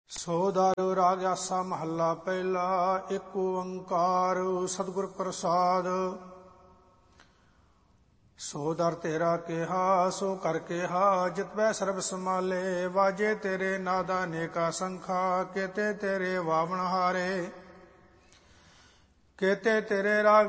ਸੋ ਦਾਰੂ ਰਾਗ ਆਸਾ ਮਹੱਲਾ ਪਹਿਲਾ। ਇੱਕ ਓੰਕਾਰ ਸਤਿਗੁਰ ਪ੍ਰਸਾਦ। ਸੋ ਦਰ ਤੇਰਾ ਕਿਹਾ ਸੋ ਕਰ ਕਿਹਾ, ਜਿਤ ਬੈ ਸਰਬ ਸਮਾਲੇ। ਵਾਜੇ ਤੇਰੇ ਨਾਦਾ ਨੇਕਾ ਸੰਖਾ, ਕੇਤੇ ਤੇਰੇ ਵਾਵਣ ਹਾਰੇ। ਕੇਤੇ ਤੇਰੇ ਰਾਗ